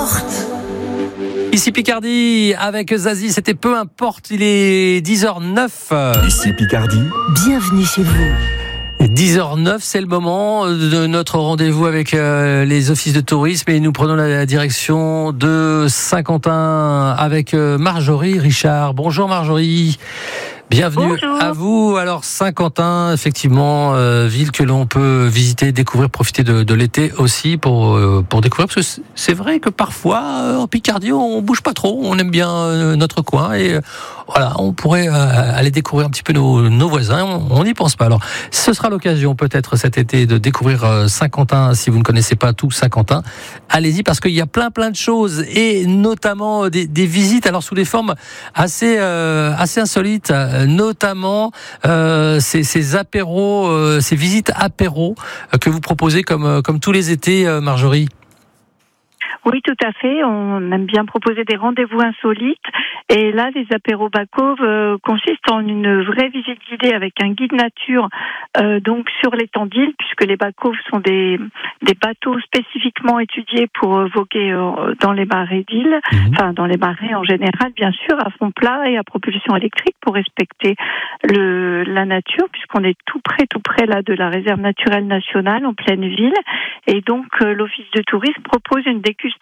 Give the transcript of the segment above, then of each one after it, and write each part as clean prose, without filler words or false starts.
importe. Ici Picardie avec Zazie, c'était peu importe, il est 10h09. Ici Picardie. Bienvenue chez vous. 10h09, c'est le moment de notre rendez-vous avec les offices de tourisme et nous prenons la direction de Saint-Quentin avec Marjorie Richard. Bonjour Marjorie. Bienvenue. Bonjour. À vous. Alors Saint-Quentin, effectivement, ville que l'on peut visiter, découvrir, profiter de l'été aussi pour découvrir. Parce que c'est vrai que parfois en Picardie, on bouge pas trop, on aime bien notre coin et voilà, on pourrait aller découvrir un petit peu nos voisins. On n'y pense pas. Alors, ce sera l'occasion peut-être cet été de découvrir Saint-Quentin. Si vous ne connaissez pas tout Saint-Quentin, allez-y parce qu'il y a plein de choses et notamment des visites. Alors sous des formes assez insolites. Notamment ces apéros, ces visites apéros que vous proposez comme tous les étés, Marjorie. Oui, tout à fait. On aime bien proposer des rendez-vous insolites. Et là, les apéros Bacauves consistent en une vraie visite guidée avec un guide nature donc sur l'étang d'Ille, puisque les Bacauves sont des bateaux spécifiquement étudiés pour voguer dans les marais d'Ille, enfin dans les marais en général, bien sûr, à fond plat et à propulsion électrique pour respecter la nature, puisqu'on est tout près là de la réserve naturelle nationale en pleine ville. Et donc, l'office de tourisme propose une dégustation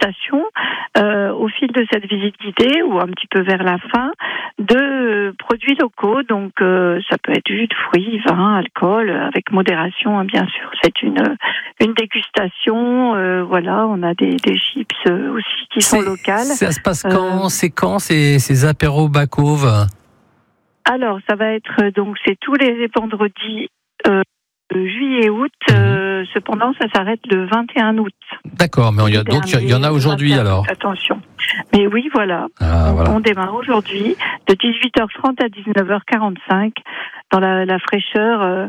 au fil de cette visite guidée ou un petit peu vers la fin de produits locaux. Donc ça peut être jus de fruits, vin, alcool, avec modération, hein, bien sûr. C'est une dégustation. Voilà, on a des chips aussi qui sont locales. Ça se passe quand ces apéros Bacauves? Alors, ça va être donc c'est tous les vendredis. Juillet et août, cependant ça s'arrête le 21 août. D'accord, mais il y en a aujourd'hui alors. Attention. Mais oui, voilà. On démarre aujourd'hui de 18h30 à 19h45 dans la fraîcheur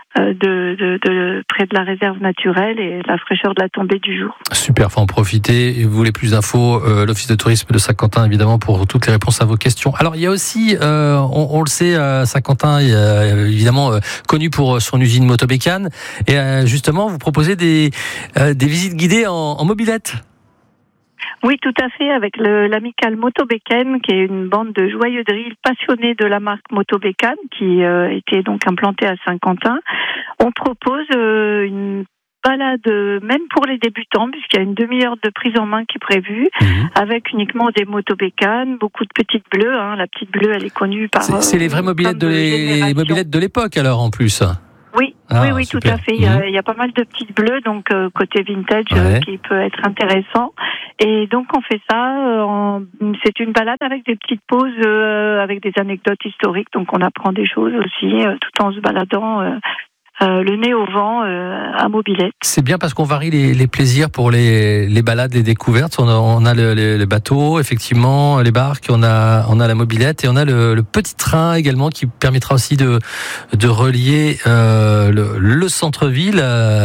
de près de la réserve naturelle et la fraîcheur de la tombée du jour. Super, faut en profiter. Et vous voulez plus d'infos, l'office de tourisme de Saint-Quentin évidemment pour toutes les réponses à vos questions. Alors il y a aussi, on le sait, Saint-Quentin est évidemment connu pour son usine Motobécane et justement vous proposez des visites guidées en mobilette. Oui, tout à fait, avec l'amicale Motobécane, qui est une bande de joyeux drills passionnés de la marque Motobécane, qui était donc implantée à Saint-Quentin. On propose une balade, même pour les débutants, puisqu'il y a une demi-heure de prise en main qui est prévue, avec uniquement des Motobécanes, beaucoup de petites bleues. Hein. La petite bleue, elle est connue par... C'est les vraies mobilettes de l'époque, alors, en plus. Oui, oui, tout à fait. Il y a pas mal de petites bleues, donc côté vintage, qui peut être intéressant. Et donc on fait ça. C'est une balade avec des petites pauses, avec des anecdotes historiques. Donc on apprend des choses aussi, tout en se baladant. Le nez au vent à mobilette. C'est bien parce qu'on varie les plaisirs pour les balades, les découvertes. On a le bateau, effectivement, les barques, on a la mobilette et on a le petit train également qui permettra aussi de relier le centre-ville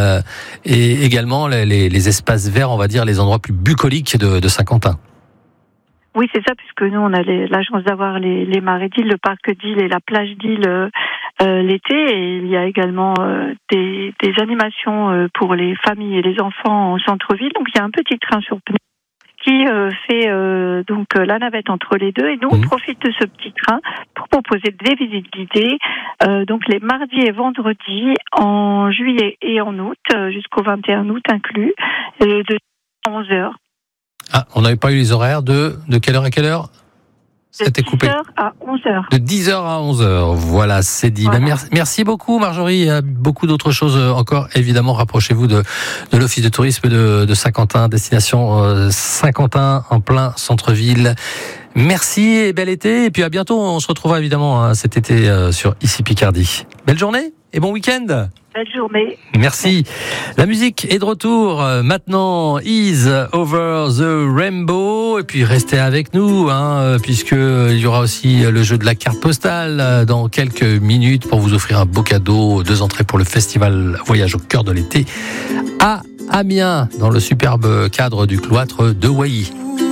et également les espaces verts, on va dire, les endroits plus bucoliques de Saint-Quentin. Oui, c'est ça, puisque nous, on a la chance d'avoir les marais d'Ille, le parc d'Ille et la plage d'Ille l'été. Et il y a également des animations pour les familles et les enfants au centre-ville. Donc, il y a un petit train sur pneus qui fait donc la navette entre les deux. Et nous, on profite de ce petit train pour proposer des visites guidées. Donc, les mardis et vendredis en juillet et en août, jusqu'au 21 août inclus, de 11h. Ah, on n'avait pas eu les horaires de quelle heure à quelle heure? C'était coupé. De 10h à 11h. De 10h à 11h. Voilà, c'est dit. Voilà. Merci beaucoup, Marjorie. Il y a beaucoup d'autres choses encore. Évidemment, rapprochez-vous de l'office de tourisme de Saint-Quentin, destination Saint-Quentin en plein centre-ville. Merci et bel été. Et puis à bientôt. On se retrouvera évidemment cet été sur Ici Picardie. Belle journée et bon week-end. Belle journée. Merci. La musique est de retour. Maintenant, Is Over the Rainbow. Et puis, restez avec nous, puisque il y aura aussi le jeu de la carte postale dans quelques minutes pour vous offrir un beau cadeau. 2 entrées pour le festival Voyage au cœur de l'été à Amiens, dans le superbe cadre du cloître de Wailly.